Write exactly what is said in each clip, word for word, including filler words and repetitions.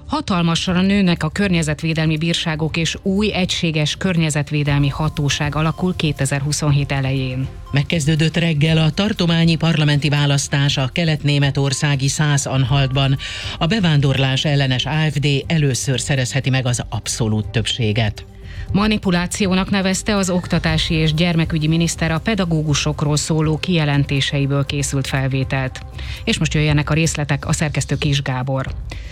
Hatalmasra nőnek a környezetvédelmi bírságok, és új egységes környezetvédelmi hatóság alakul kétezer-huszonhét elején. Megkezdődött reggel a tartományi parlamenti választás a kelet-németországi Szász-Anhaltban. A bevándorlás ellenes AfD először szerezheti meg az abszolút többséget. Manipulációnak nevezte az oktatási és gyermekügyi miniszter a pedagógusokról szóló kijelentéseiből készült felvételt. És most jöjjenek a részletek, a szerkesztő Kis Gábor.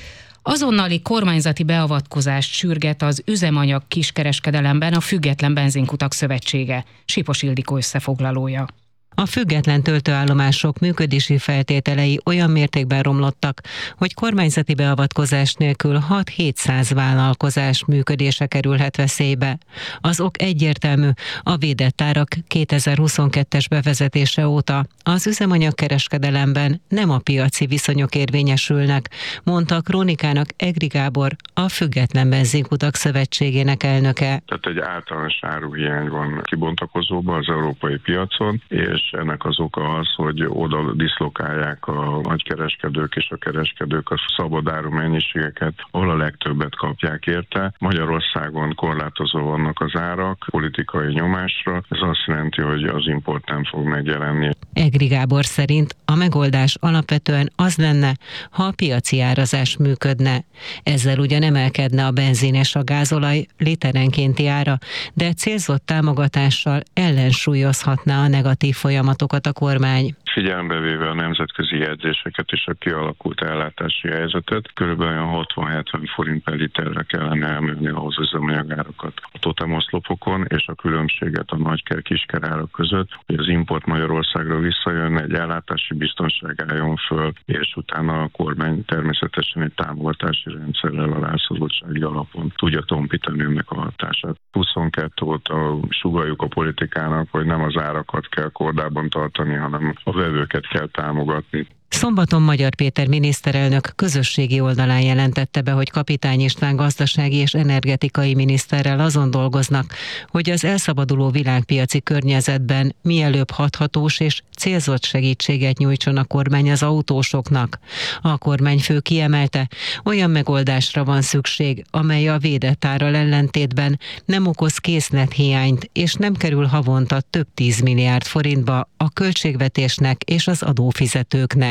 Azonnali kormányzati beavatkozást sürget az üzemanyag kiskereskedelemben a Független Benzinkutak Szövetsége. Sipos Ildikó összefoglalója. A független töltőállomások működési feltételei olyan mértékben romlottak, hogy kormányzati beavatkozás nélkül hat-hétszáz vállalkozás működése kerülhet veszélybe. Az ok egyértelmű, a védett árak kétezer-huszonkettes bevezetése óta az üzemanyagkereskedelemben nem a piaci viszonyok érvényesülnek, mondta Krónikának Egri Gábor, a Független Benzinkutak Szövetségének elnöke. Tehát egy általános áruhiány van kibontakozóban az európai piacon, és ennek az oka az, hogy oda diszlokálják a nagykereskedők és a kereskedők a szabad áru mennyiségeket, ahol a legtöbbet kapják érte. Magyarországon korlátozó vannak az árak politikai nyomásra, ez azt jelenti, hogy az import nem fog megjelenni. Egri Gábor szerint a megoldás alapvetően az lenne, ha a piaci árazás működne. Ezzel ugyan emelkedne a benzin és a gázolaj literenkénti ára, de célzott támogatással ellensúlyozhatná a negatív folyamatokat a kormány. Figyelembe véve a nemzetközi jegyzéseket és a kialakult ellátási helyzetet, körülbelül hatvan-hetven forint per literre kellene emelni ahhoz az üzemanyagárakat a totemoszlopokon, és a különbséget a nagyker-kisker árak között, hogy az import Magyarországra visszajön, egy ellátási biztonság álljon föl, és utána a kormány természetesen egy támogatási rendszerrel a rászorultsági alapon tudja tompítani ennek a hatását. huszonkettő óta sugalljuk a politikának, hogy nem az árakat kell kordában tartani, hanem a vevőket kell támogatni. Szombaton Magyar Péter miniszterelnök közösségi oldalán jelentette be, hogy Kapitány István gazdasági és energetikai miniszterrel azon dolgoznak, hogy az elszabaduló világpiaci környezetben mielőbb hathatós és célzott segítséget nyújtson a kormány az autósoknak. A kormányfő kiemelte, olyan megoldásra van szükség, amely a védett árral ellentétben nem okoz készlethiányt, és nem kerül havonta több tíz milliárd forintba a költségvetésnek és az adófizetőknek.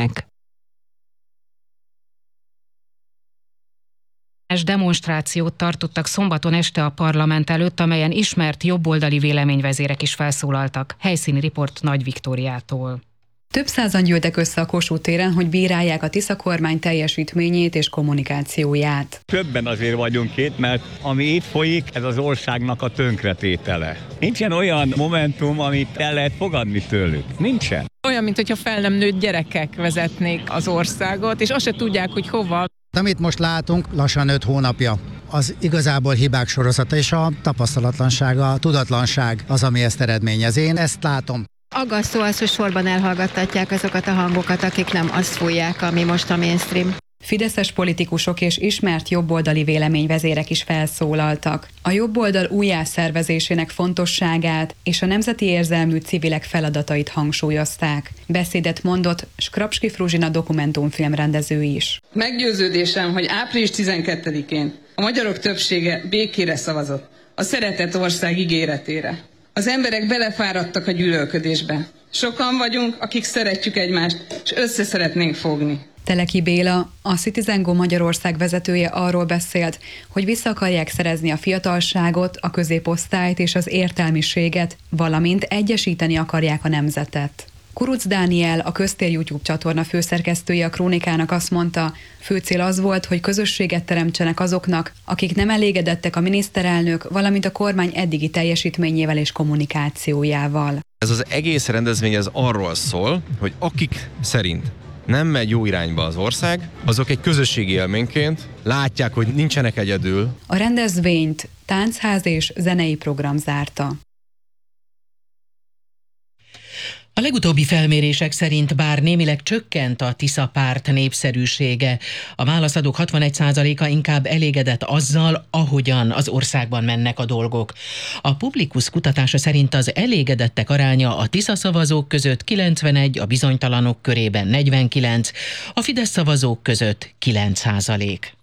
Demonstrációt tartottak szombaton este a parlament előtt, amelyen ismert jobboldali véleményvezérek is felszólaltak. Helyszíni riport Nagy Viktóriától. Több százan gyűltek össze a Kossuth téren, hogy bírálják a Tisza kormány teljesítményét és kommunikációját. Többen azért vagyunk itt, mert ami itt folyik, ez az országnak a tönkretétele. Nincsen olyan momentum, amit el lehet fogadni tőlük. Nincsen. Olyan, mintha fel nem nőtt gyerekek vezetnék az országot, és azt se tudják, hogy hova. Amit most látunk, lassan öt hónapja, az igazából hibák sorozata, és a tapasztalatlanság, a tudatlanság az, ami ezt eredményez. Én ezt látom. Aggasztó az, hogy sorban elhallgattatják azokat a hangokat, akik nem azt fújják, ami most a mainstream. Fideszes politikusok és ismert jobboldali véleményvezérek is felszólaltak. A jobboldal újjászervezésének fontosságát és a nemzeti érzelmű civilek feladatait hangsúlyozták. Beszédet mondott Skrapski Fruzsina dokumentumfilm rendező is. Meggyőződésem, hogy április tizenkettedikén a magyarok többsége békére szavazott, a szeretett ország ígéretére. Az emberek belefáradtak a gyűlölködésbe. Sokan vagyunk, akik szeretjük egymást, és össze szeretnénk fogni. Teleki Béla, a CitizenGo Magyarország vezetője arról beszélt, hogy vissza akarják szerezni a fiatalságot, a középosztályt és az értelmiséget, valamint egyesíteni akarják a nemzetet. Kuruc Dániel, a Köztér YouTube csatorna főszerkesztője a Krónikának azt mondta, fő cél az volt, hogy közösséget teremtsenek azoknak, akik nem elégedettek a miniszterelnök, valamint a kormány eddigi teljesítményével és kommunikációjával. Ez az egész rendezvény az arról szól, hogy akik szerint nem megy jó irányba az ország, azok egy közösségi élményként látják, hogy nincsenek egyedül. A rendezvényt táncház és zenei program zárta. A legutóbbi felmérések szerint bár némileg csökkent a Tisza párt népszerűsége, a válaszadók hatvanegy százaléka inkább elégedett azzal, ahogyan az országban mennek a dolgok. A Publikus kutatása szerint az elégedettek aránya a Tisza szavazók között kilencvenegy, a bizonytalanok körében negyvenkilenc, a Fidesz szavazók között kilenc százalék.